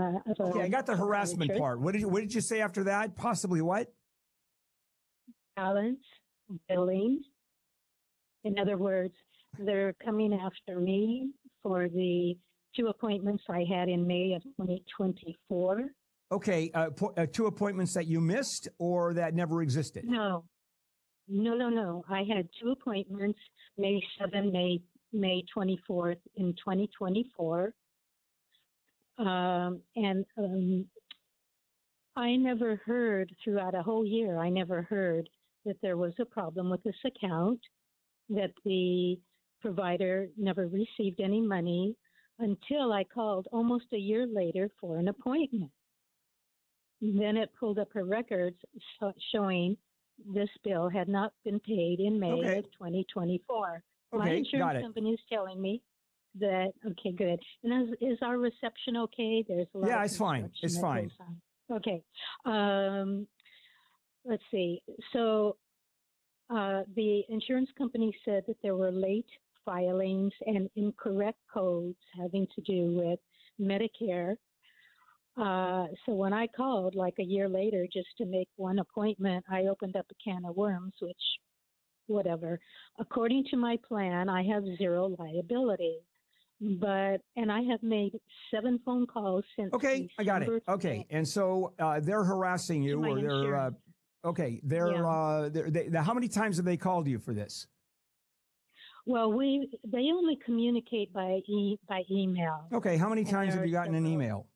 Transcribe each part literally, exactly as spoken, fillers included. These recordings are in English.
uh, of Okay, a, I got the harassment church. part. What did you, what did you say after that? Possibly what? Balance, billing. In other words, they're coming after me for the two appointments I had in May of twenty twenty-four. Okay, uh, po- uh, two appointments that you missed or that never existed? No, no, no, no. I had two appointments, May seventh, May May twenty-fourth in twenty twenty-four. Um, and um, I never heard throughout a whole year, I never heard that there was a problem with this account, that the provider never received any money until I called almost a year later for an appointment. Then it pulled up her records so- showing this bill had not been paid in May Okay. of twenty twenty-four. My Okay, got insurance it. company is telling me that, okay, good. And is, is our reception okay? There's a lot Yeah, of it's fine. construction It's that fine. goes on. Okay. Um, let's see. So uh, the insurance company said that there were late filings and incorrect codes having to do with Medicare. Uh, so when I called like a year later just to make one appointment, I opened up a can of worms, which, whatever. According to my plan, I have zero liability. But, and I have made seven phone calls since. Okay, I got it. December Okay, tenth. and so uh, they're harassing you, To my or they're uh, insurance. okay. They're, Yeah. uh, they're they, how many times have they called you for this? Well, we they only communicate by e- by email. Okay, how many And times there have you are gotten an several. email?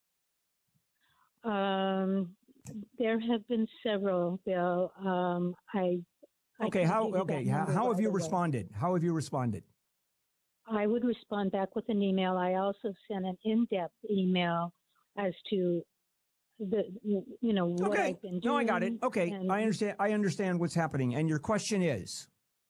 Um, there have been several, Bill. Um, I I Okay, can't how give you okay that how, number how have right you away. responded? How have you responded? I would respond back with an email. I also sent an in-depth email as to the you know what Okay, I've been doing. no, I got it. Okay, and I understand. I understand what's happening. And your question is,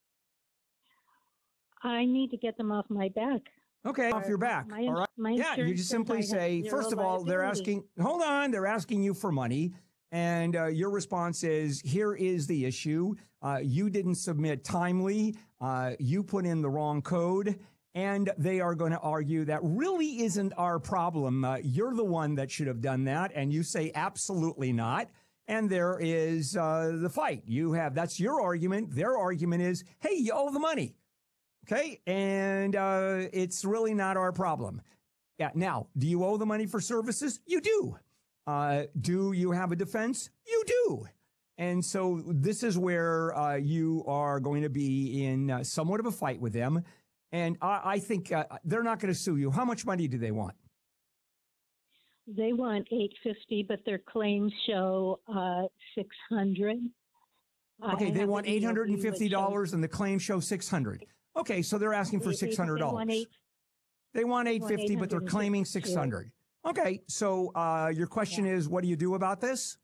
I need to get them off my back. okay, off your back. My, All right. my Yeah, you insurance just says simply I have say, zero first of all, they're liability. asking. Hold on, they're asking you for money. And uh, your response is, here is the issue. Uh, you didn't submit timely. Uh, you put in the wrong code. And they are going to argue that really isn't our problem. Uh, you're the one that should have done that. And you say, absolutely not. And there is uh, the fight. You have, that's your argument. Their argument is, hey, you owe the money. Okay. And uh, it's really not our problem. Yeah. Now, do you owe the money for services? You do. Uh, do you have a defense? You do. And so this is where uh, you are going to be in uh, somewhat of a fight with them. And I, I think uh, they're not going to sue you. How much money do they want? They want eight fifty, but their claims show uh, six hundred. Okay, they want eight hundred fifty dollars and the claims show six hundred dollars. Okay, so they're asking for six hundred dollars. They want eight hundred fifty dollars, but they're claiming six hundred dollars. Okay, so uh, your question Yeah. is, what do you do about this?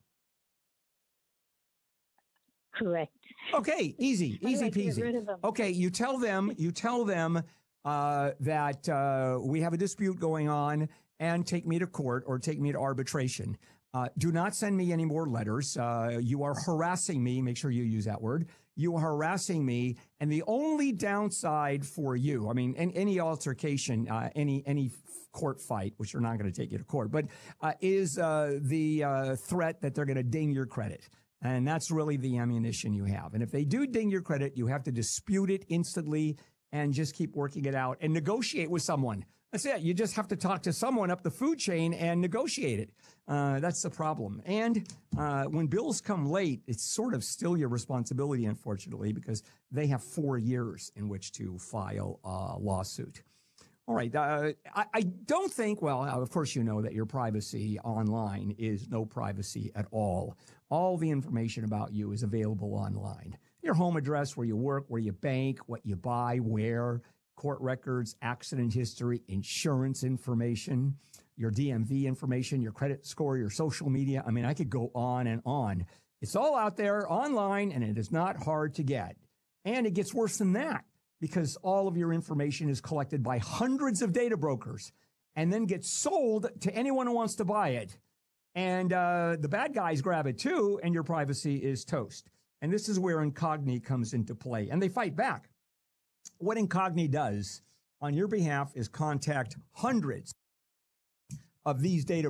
Correct. Okay, easy, How do easy I get rid peasy. of them? Okay, you tell them, you tell them uh, that uh, we have a dispute going on and take me to court or take me to arbitration. Uh, do not send me any more letters. Uh, you are harassing me. Make sure you use that word. You are harassing me. And the only downside for you, I mean, in, any altercation, uh, any any court fight, which are not going to take you to court, but uh, is uh, the uh, threat that they're going to ding your credit. And that's really the ammunition you have. And if they do ding your credit, you have to dispute it instantly and just keep working it out and negotiate with someone. That's it. You just have to talk to someone up the food chain and negotiate it. Uh, that's the problem. And uh, when bills come late, it's sort of still your responsibility, unfortunately, because they have four years in which to file a lawsuit. All right. Uh, I, I don't think, well, of course, you know that your privacy online is no privacy at all. All the information about you is available online. Your home address, where you work, where you bank, what you buy, where, court records, accident history, insurance information, your D M V information, your credit score, your social media. I mean, I could go on and on. It's all out there online, and it is not hard to get. And it gets worse than that, because all of your information is collected by hundreds of data brokers and then gets sold to anyone who wants to buy it. And uh, the bad guys grab it too, and your privacy is toast. And this is where Incogni comes into play. And they fight back. What Incogni does on your behalf is contact hundreds of these data